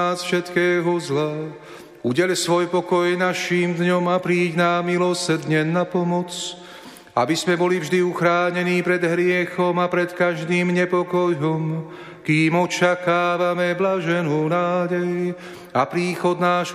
nás všetkého zla. Udeľ svoj pokoj našim dňom a príď nám milosrdne na pomoc, aby sme boli vždy uchránení pred hriechom a pred každým nepokojom, kým očakávame blaženú nádej a príchod nášho